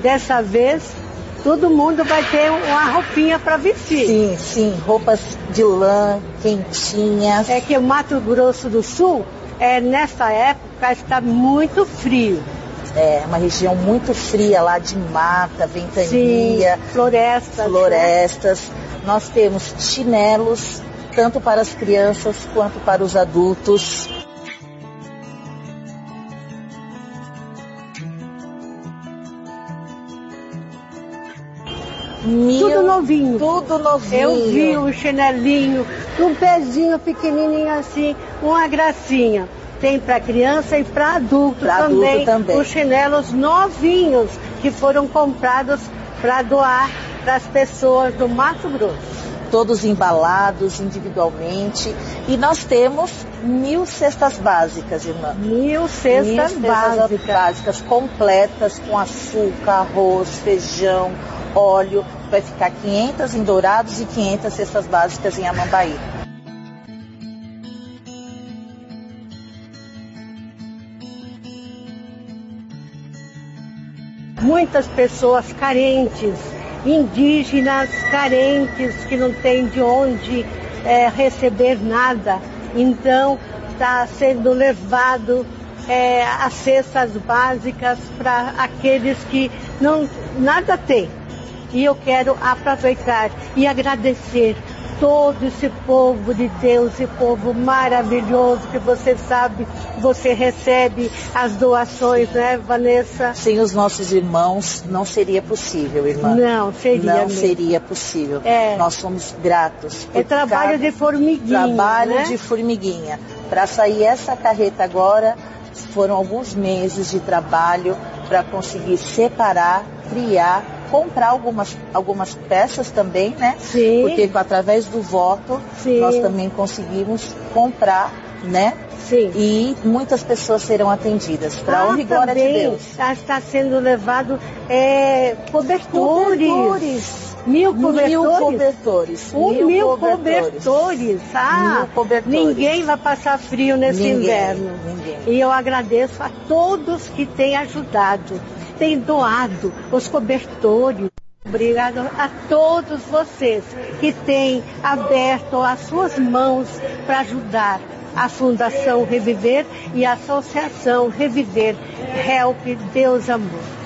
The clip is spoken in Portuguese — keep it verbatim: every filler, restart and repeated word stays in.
dessa vez todo mundo vai ter uma roupinha para vestir. Sim, sim, roupas de lã, quentinhas. É que o Mato Grosso do Sul, é, nessa época, está muito frio. É uma região muito fria lá de mata, ventania. Sim, florestas. Florestas. Né? Nós temos chinelos, tanto para as crianças quanto para os adultos. Mil, tudo novinho. Tudo novinho. Eu vi um chinelinho, um pezinho pequenininho assim, uma gracinha. Tem para criança e para adulto, pra também, adulto também. Os chinelos novinhos que foram comprados para doar para as pessoas do Mato Grosso. Todos embalados individualmente. E nós temos mil cestas básicas, irmã. Mil cestas, mil cestas básicas. básicas completas com açúcar, arroz, feijão, óleo. Vai ficar quinhentas em Dourados e quinhentas cestas básicas em Amambaí. Muitas pessoas carentes, indígenas carentes, que não têm de onde é, receber nada. Então, está sendo levado é, as cestas básicas para aqueles que não, nada têm. E eu quero aproveitar e agradecer todo esse povo de Deus, esse povo maravilhoso que você sabe, você recebe as doações, né, Vanessa? Sem os nossos irmãos não seria possível, irmã. Não, seria Não mesmo. seria possível. É. Nós somos gratos. É trabalho de formiguinha, Trabalho né? de formiguinha. Para sair essa carreta agora, foram alguns meses de trabalho para conseguir separar, criar, comprar algumas, algumas peças também, né? Sim. Porque através do voto, sim, nós também conseguimos comprar, né? Sim. E muitas pessoas serão atendidas. Para ah, honra e glória de Deus. Está sendo levado é, cobertores. cobertores. Mil cobertores? Mil cobertores. Um mil, mil cobertores. cobertores. Ah, mil cobertores. Ninguém vai passar frio nesse ninguém, inverno. Ninguém. E eu agradeço a todos que têm ajudado, têm doado os cobertores. Obrigado a todos vocês que têm aberto as suas mãos para ajudar a Fundação Reviver e a Associação Reviver Help Deus Amor.